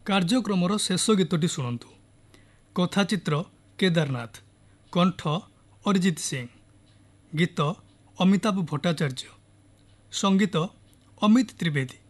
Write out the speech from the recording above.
କାର୍ଯ୍ୟକ୍ରମର ଶେଷ ଗୀତଟି ଶୁଣନ୍ତୁ। କଥାଚିତ୍ର କେଦାରନାଥ, କଣ୍ଠ ଅରିଜିତ ସିଂ, ଗୀତ ଅମିତାଭ ଭଟ୍ଟାଚାର୍ଯ୍ୟ, ସଙ୍ଗୀତ ଅମିତ ତ୍ରିବେଦୀ।